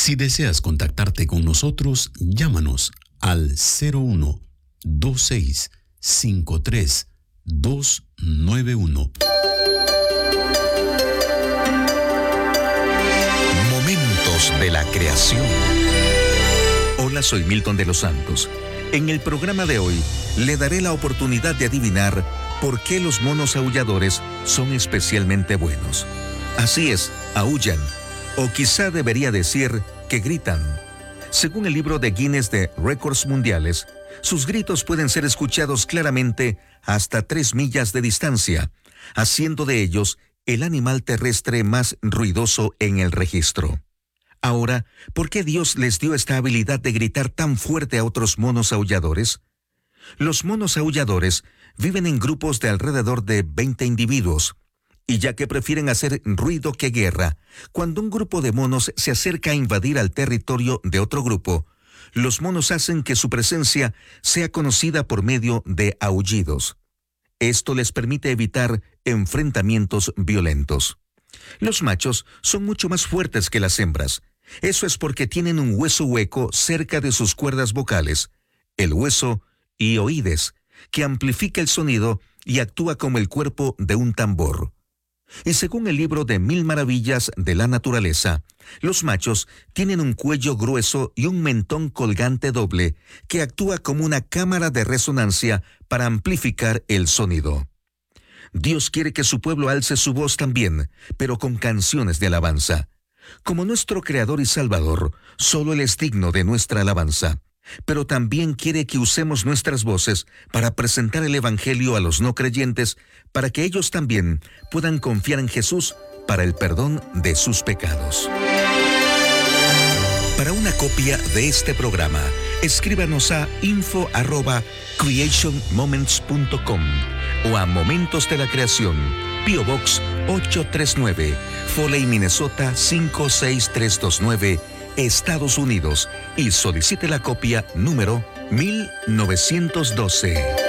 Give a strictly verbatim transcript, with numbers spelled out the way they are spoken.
Si deseas contactarte con nosotros, llámanos al cero uno, dos seis cinco tres, dos nueve uno. Momentos de la creación. Hola, soy Milton de los Santos. En el programa de hoy le daré la oportunidad de adivinar por qué los monos aulladores son especialmente buenos. Así es, aullan, o quizá debería decir que gritan. Según el libro de Guinness de Récords Mundiales, sus gritos pueden ser escuchados claramente hasta tres millas de distancia, haciendo de ellos el animal terrestre más ruidoso en el registro. Ahora, ¿por qué Dios les dio esta habilidad de gritar tan fuerte a otros monos aulladores? Los monos aulladores viven en grupos de alrededor de veinte individuos, y ya que prefieren hacer ruido que guerra, cuando un grupo de monos se acerca a invadir al territorio de otro grupo, los monos hacen que su presencia sea conocida por medio de aullidos. Esto les permite evitar enfrentamientos violentos. Los machos son mucho más fuertes que las hembras. Eso es porque tienen un hueso hueco cerca de sus cuerdas vocales, el hueso hioides, que amplifica el sonido y actúa como el cuerpo de un tambor. Y según el libro de Mil Maravillas de la Naturaleza, los machos tienen un cuello grueso y un mentón colgante doble que actúa como una cámara de resonancia para amplificar el sonido. Dios quiere que su pueblo alce su voz también, pero con canciones de alabanza. Como nuestro Creador y Salvador, solo Él es digno de nuestra alabanza. Pero también quiere que usemos nuestras voces para presentar el Evangelio a los no creyentes, para que ellos también puedan confiar en Jesús para el perdón de sus pecados. Para una copia de este programa, escríbanos a info arroba creation moments punto com o a Momentos de la Creación, P O Box ocho tres nueve, Foley, Minnesota cinco seis tres dos nueve, Estados Unidos, y solicite la copia número mil novecientos doce.